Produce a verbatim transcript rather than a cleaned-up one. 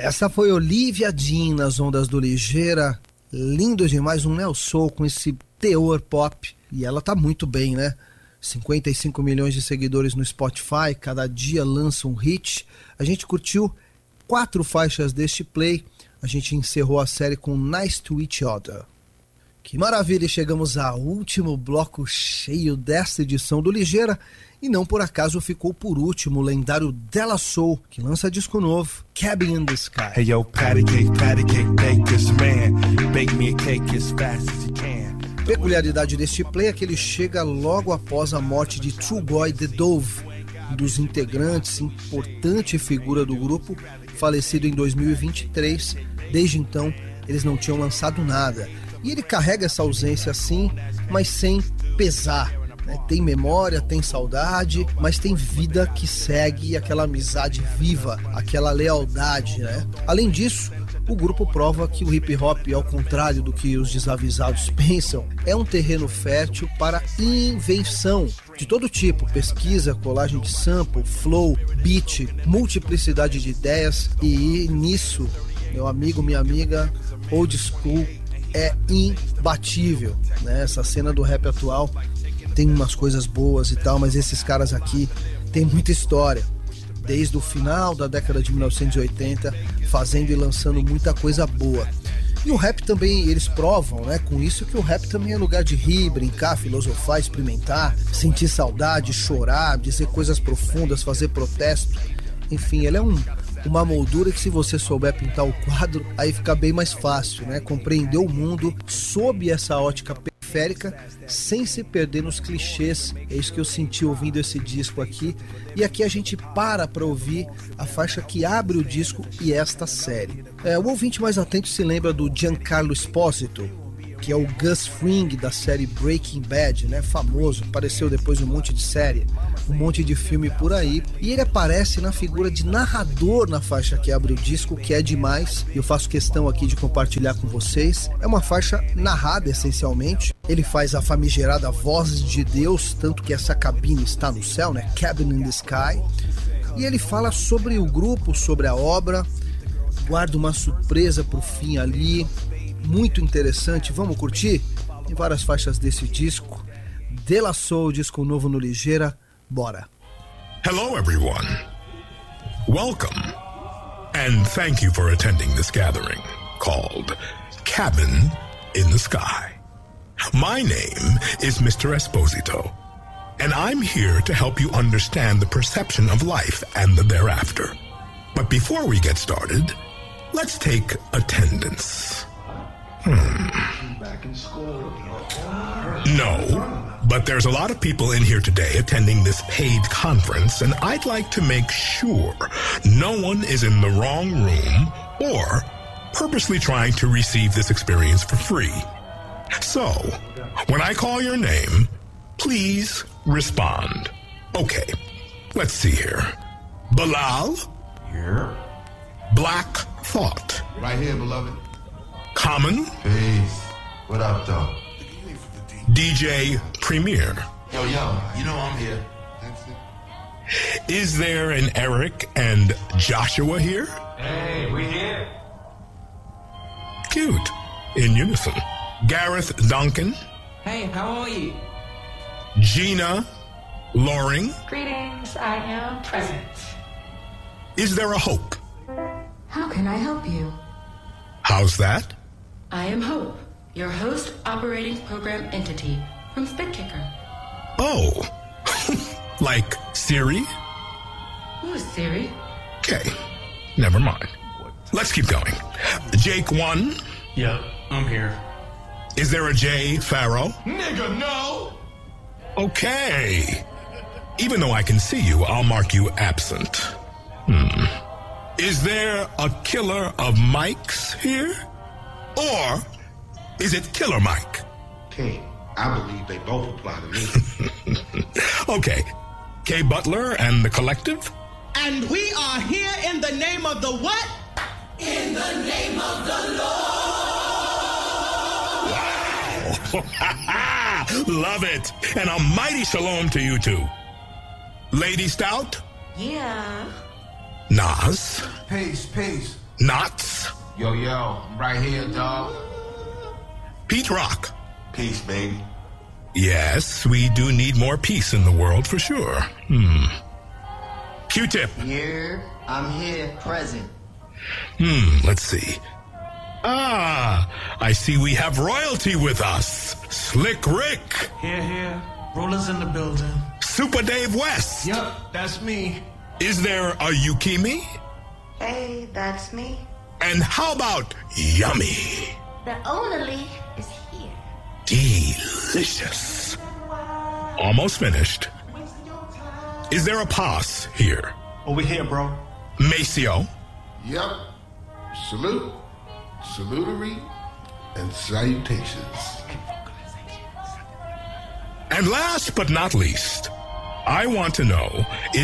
Essa foi Olivia Dean nas ondas do Ligeira. Lindo demais, um neo soul com esse teor pop. E ela tá muito bem, né? cinquenta e cinco milhões de seguidores no Spotify, cada dia lança um hit. A gente curtiu quatro faixas deste play. A gente encerrou a série com Nice to Each Other. Que maravilha, chegamos ao último bloco cheio desta edição do Ligeira. E não por acaso ficou por último o lendário De La Soul, que lança disco novo, Cabin in the Sky. Hey yo, patty cake, patty cake, bake this man. Bake me a cake as fast as you can. Peculiaridade deste play é que ele chega logo após a morte de Trugoy The Dove, um dos integrantes, importante figura do grupo, falecido em dois mil e vinte e três. Desde então, eles não tinham lançado nada. E ele carrega essa ausência assim, mas sem pesar. Tem memória, tem saudade, mas tem vida que segue, aquela amizade viva, aquela lealdade, né? Além disso, o grupo prova que o hip hop, ao contrário do que os desavisados pensam, é um terreno fértil para invenção de todo tipo, pesquisa, colagem de sample, flow, beat, multiplicidade de ideias, e nisso, meu amigo, minha amiga, old school é imbatível, né? Essa cena do rap atual tem umas coisas boas e tal, mas esses caras aqui tem muita história, desde o final da década de mil novecentos e oitenta, fazendo e lançando muita coisa boa. E o rap também, eles provam, né, com isso, que o rap também é lugar de rir, brincar, filosofar, experimentar, sentir saudade, chorar, dizer coisas profundas, fazer protesto. Enfim, ele é um, uma moldura que, se você souber pintar o quadro, aí fica bem mais fácil, né, compreender o mundo sob essa ótica periférica, sem se perder nos clichês. É isso que eu senti ouvindo esse disco aqui. E aqui a gente para para ouvir a faixa que abre o disco e esta série. É, o ouvinte mais atento se lembra do Giancarlo Esposito, que é o Gus Fring da série Breaking Bad, né? Famoso, apareceu depois um monte de série, um monte de filme por aí. E ele aparece na figura de narrador na faixa que abre o disco, que é demais. Eu faço questão aqui de compartilhar com vocês. É uma faixa narrada essencialmente. Ele faz a famigerada voz de Deus, tanto que essa cabine está no céu, né? Cabin in the Sky. E ele fala sobre o grupo, sobre a obra, guarda uma surpresa pro fim ali, muito interessante. Vamos curtir? Tem várias faixas desse disco. De La Soul, disco novo no Ligeira. Bora! Hello everyone. Welcome. And thank you for attending this gathering called Cabin in the Sky. My name is Mister Esposito, and I'm here to help you understand the perception of life and the thereafter. But before we get started, let's take attendance. Hmm. No, but there's a lot of people in here today attending this paid conference, and I'd like to make sure no one is in the wrong room or purposely trying to receive this experience for free. So, when I call your name, please respond. Okay, let's see here. Bilal? Here. Black Thought. Right here, beloved. Common? Peace. What up, though? D J Premier. Yo, yo, you know I'm here. Is there an Eric and Joshua here? Hey, we here. Cute. In unison. Gareth Duncan. Hey, how are you? Gina Loring. Greetings, I am present. Is there a Hope? How can I help you? How's that? I am Hope, your host operating program entity from Spitkicker. Oh, like Siri? Who is Siri? Okay, never mind. Let's keep going. Jake one. Yep, I'm here. Is there a Jay Farrow? Nigga, no! Okay. Even though I can see you, I'll mark you absent. Hmm. Is there a killer of mics here? Or is it Killer Mike? King, I believe they both apply to me. Okay. Kay Butler and the Collective? And we are here in the name of the what? In the name of the Lord. Wow. Love it. And a mighty shalom to you two. Lady Stout? Yeah. Nas? Peace, peace. Knots? Yo, yo, I'm right here, dog. Pete Rock? Peace, baby. Yes, we do need more peace in the world for sure. Hmm. Q-Tip? Here, I'm here, present. Hmm, let's see. Ah, I see we have royalty with us. Slick Rick. Here, here. Rollers in the building. Super Dave West. Yup, that's me. Is there a Yukimi? Hey, that's me. And how about Yummy? The orderly is here. Delicious. Almost finished. Is there a Pos here? Over here, bro. Maceo? Yep. Salute, salutary, and salutations. And last but not least, I want to know